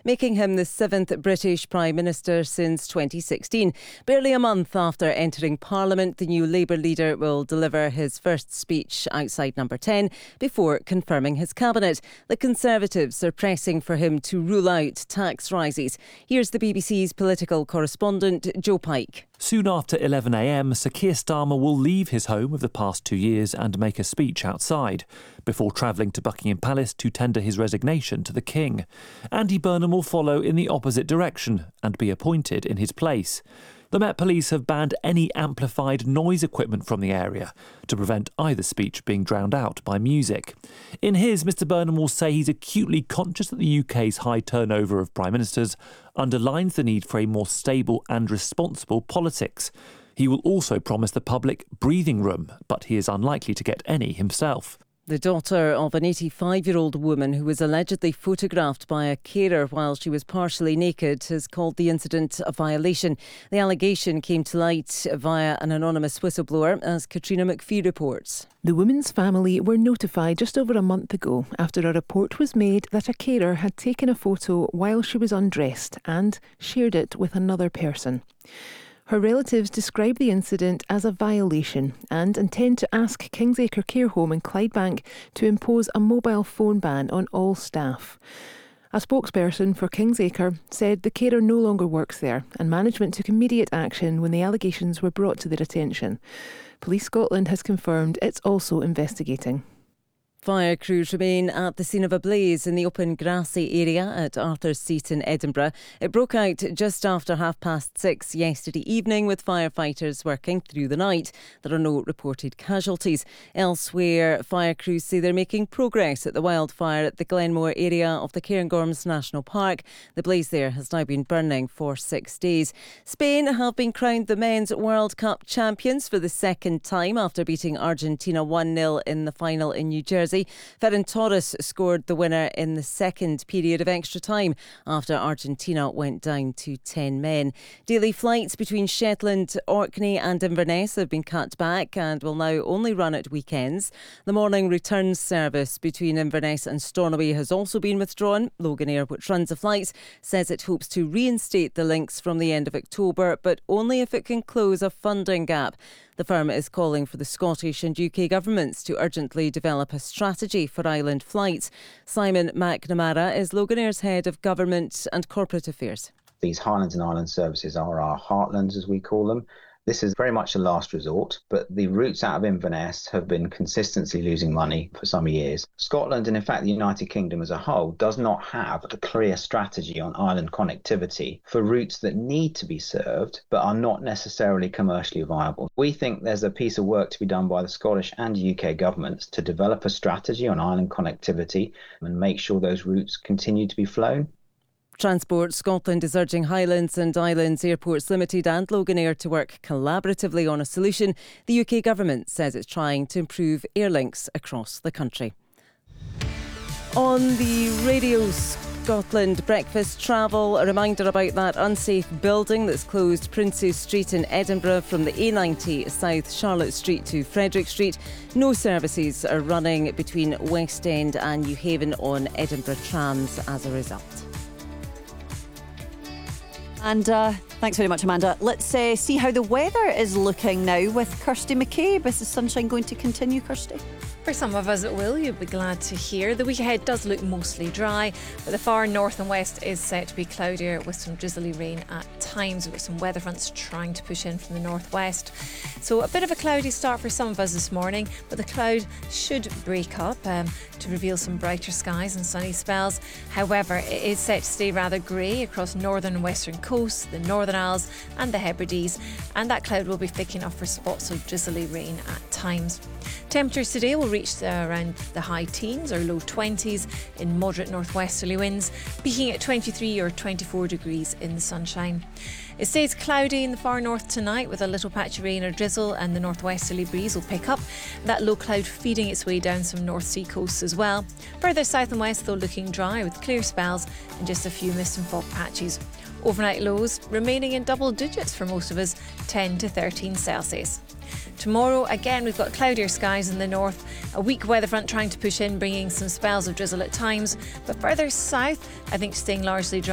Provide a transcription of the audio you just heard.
making him the 7th British Prime Minister since 2016. Barely a month after entering Parliament, the new Labour leader will deliver his first speech outside Number 10 before confirming his cabinet. The Conservatives are pressing for him to rule out tax rises. Here's the BBC's political correspondent, Joe Pike. Soon after 11 a.m, Sir Keir Starmer will leave his home of the past 2 years and make a speech outside, before travelling to Buckingham Palace to tender his resignation to the King. Andy Burnham will follow in the opposite direction and be appointed in his place. The Met Police have banned any amplified noise equipment from the area to prevent either speech being drowned out by music. In his, Mr Burnham will say he's acutely conscious that the UK's high turnover of Prime Ministers underlines the need for a more stable and responsible politics. He will also promise the public breathing room, but he is unlikely to get any himself. The daughter of an 85-year-old woman who was allegedly photographed by a carer while she was partially naked has called the incident a violation. The allegation came to light via an anonymous whistleblower, as Katrina McPhee reports. The woman's family were notified just over a month ago after a report was made that a carer had taken a photo while she was undressed and shared it with another person. Her relatives describe the incident as a violation and intend to ask Kingsacre Care Home in Clydebank to impose a mobile phone ban on all staff. A spokesperson for Kingsacre said the carer no longer works there, and management took immediate action when the allegations were brought to their attention. Police Scotland has confirmed it's also investigating. Fire crews remain at the scene of a blaze in the open grassy area at Arthur's Seat in Edinburgh. It broke out just after 6:30 yesterday evening, with firefighters working through the night. There are no reported casualties. Elsewhere, fire crews say they're making progress at the wildfire at the Glenmore area of the Cairngorms National Park. The blaze there has now been burning for 6 days. Spain have been crowned the Men's World Cup champions for the second time after beating Argentina 1-0 in the final in New Jersey. Ferran Torres scored the winner in the second period of extra time after Argentina went down to 10 men. Daily flights between Shetland, Orkney and Inverness have been cut back and will now only run at weekends. The morning return service between Inverness and Stornoway has also been withdrawn. Loganair, which runs the flights, says it hopes to reinstate the links from the end of October, but only if it can close a funding gap. The firm is calling for the Scottish and UK governments to urgently develop a strategy for island flights. Simon McNamara is Loganair's head of government and corporate affairs. These Highlands and Islands services are our heartlands, as we call them. This is very much a last resort, but the routes out of Inverness have been consistently losing money for some years. Scotland, and in fact the United Kingdom as a whole, does not have a clear strategy on island connectivity for routes that need to be served but are not necessarily commercially viable. We think there's a piece of work to be done by the Scottish and UK governments to develop a strategy on island connectivity and make sure those routes continue to be flown. Transport Scotland is urging Highlands and Islands Airports Limited and Loganair to work collaboratively on a solution. The UK government says it's trying to improve air links across the country. On the Radio Scotland Breakfast Travel, a reminder about that unsafe building that's closed Princes Street in Edinburgh from the A90 South Charlotte Street to Frederick Street. No services are running between West End and Newhaven on Edinburgh trams as a result. And thanks very much, Amanda. Let's see how the weather is looking now with Kirsty McCabe. Is the sunshine going to continue, Kirsty? For some of us it will, you'll be glad to hear. The week ahead does look mostly dry, but the far north and west is set to be cloudier with some drizzly rain at times. We've got some weather fronts trying to push in from the northwest. So a bit of a cloudy start for some of us this morning, but the cloud should break up to reveal some brighter skies and sunny spells. However, it is set to stay rather grey across northern and western coasts, the Northern Isles and the Hebrides, and that cloud will be thick enough for spots of drizzly rain at times. Temperatures today will reach around the high teens or low 20s in moderate northwesterly winds, peaking at 23 or 24 degrees in the sunshine. It stays cloudy in the far north tonight with a little patch of rain or drizzle, and the northwesterly breeze will pick up. That low cloud feeding its way down some North Sea coasts as well. Further south and west, though, looking dry with clear spells and just a few mist and fog patches. Overnight lows remaining in double digits for most of us, 10 to 13 Celsius. Tomorrow, again, we've got cloudier skies in the north, a weak weather front trying to push in, bringing some spells of drizzle at times, but further south, I think staying largely dry.